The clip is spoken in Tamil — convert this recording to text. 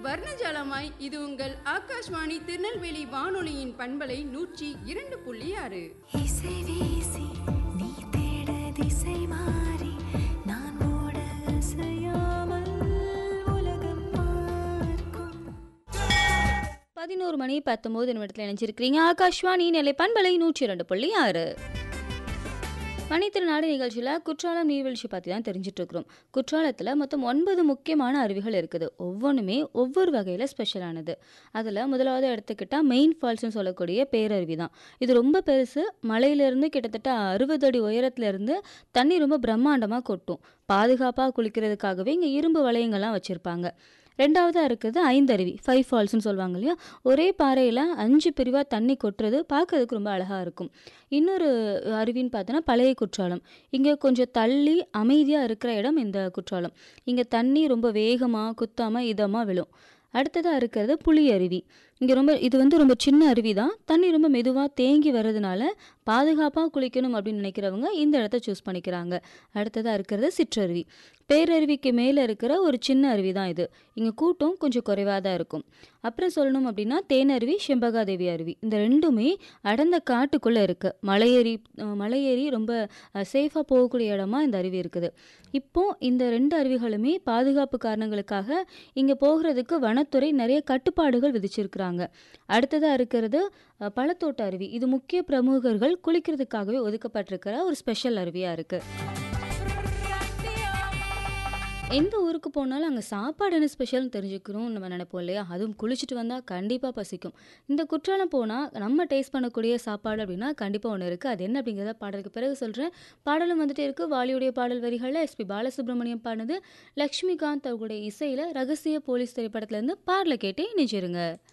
வர்ணஜாலமாய் இது உங்கள் ஆகாஷ்வாணி திருநெல்வேலி வானொலியின் பண்பலை 102.6. இசை வீசி நீ தேட திசை மாறி நான் ஓட அசையாமல் உலகம் பார்க்கும். 11 மணி 19 நிமிடத்தில் இணைஞ்சிருக்கிறீங்க. ஆகாஷ்வாணி நிலை பண்பலை 102.6. மணித்திருநாடு நிகழ்ச்சியில் குற்றாலம் நீர்வீழ்ச்சி பற்றி தான் தெரிஞ்சுட்டு இருக்கிறோம். குற்றாலத்தில் மொத்தம் 9 முக்கியமான அருவிகள் இருக்குது. ஒவ்வொன்றுமே ஒவ்வொரு வகையில் ஸ்பெஷலானது. அதில் முதலாவது எடுத்துக்கிட்டால் மெயின் ஃபால்ஸ்னு சொல்லக்கூடிய பேரருவி தான். இது ரொம்ப பெருசு. மலையிலேருந்து கிட்டத்தட்ட 60 அடி உயரத்துலேருந்து தண்ணி ரொம்ப பிரம்மாண்டமாக கொட்டும். பாதுகாப்பாக குளிக்கிறதுக்காகவே இங்கே இரும்பு வளையங்கள்லாம் வச்சுருப்பாங்க. ரெண்டாவதாக இருக்குது ஐந்தருவி, 5 ஃபால்ஸ்னு சொல்லுவாங்க இல்லையா. ஒரே பாறையில் 5 பிரிவாக தண்ணி கொட்டுறது பார்க்கறதுக்கு ரொம்ப அழகாக இருக்கும். இன்னொரு அருவின்னு பார்த்தோன்னா பழைய குற்றாலம். இங்கே கொஞ்சம் தள்ளி அமைதியாக இருக்கிற இடம் இந்த குற்றாலம். இங்கே தண்ணி ரொம்ப வேகமாக குத்தாமல் இதமாக விழும். அடுத்ததாக இருக்கிறது புளி அருவி. இங்கே இது ரொம்ப சின்ன அருவி தான். தண்ணி ரொம்ப மெதுவாக தேங்கி வர்றதுனால பாதுகாப்பாக குளிக்கணும் அப்படின்னு நினைக்கிறவங்க இந்த இடத்த சூஸ் பண்ணிக்கிறாங்க. அடுத்ததாக இருக்கிறது சிற்றருவி. பேரருவிக்கு மேலே இருக்கிற ஒரு சின்ன அருவி தான் இது. இங்கே கூட்டம் கொஞ்சம் குறைவாக தான் இருக்கும். அப்புறம் சொல்லணும் அப்படின்னா தேனருவி, செம்பகாதேவி அருவி. இந்த ரெண்டுமே அடர்ந்த காட்டுக்குள்ளே இருக்குது. மலையேறி ரொம்ப சேஃபாக போகக்கூடிய இடமா இந்த அருவி இருக்குது. இப்போது இந்த 2 அருவிகளுமே பாதுகாப்பு காரணங்களுக்காக இங்கே போகிறதுக்கு வனத்துறை நிறைய கட்டுப்பாடுகள் விதிச்சிருக்கிறாங்க. அடுத்ததாக இருக்கிறது பழத்தோட்ட அருவி. இது முக்கிய பிரமுகர்கள் குளிக்கிறதுக்காகவே ஒதுக்கப்பட்டிருக்கிற ஒரு ஸ்பெஷல் அருவியாக இருக்குது. எந்த ஊருக்கு போனாலும் அங்கே சாப்பாடு என்ன ஸ்பெஷல்னு தெரிஞ்சுக்கணும்னு நம்ம நினைப்போம் இல்லையா. அதுவும் குளிச்சுட்டு வந்தால் கண்டிப்பாக பசிக்கும். இந்த குற்றாலம் போனால் நம்ம டேஸ்ட் பண்ணக்கூடிய சாப்பாடு அப்படின்னா கண்டிப்பாக ஒன்று இருக்குது. அது என்ன அப்படிங்கிறத பாடலுக்கு பிறகு சொல்கிறேன். பாடலும் வந்துட்டே இருக்குது. வாலியுடைய பாடல் வரிகளில் எஸ்பி பாலசுப்ரமணியம் பாடினது. லக்ஷ்மிகாந்த் அவர்களுடைய இசையில் ரகசிய போலீஸ் திரைப்படத்துலேருந்து பாடலை கேட்டே நினைச்சிருங்க.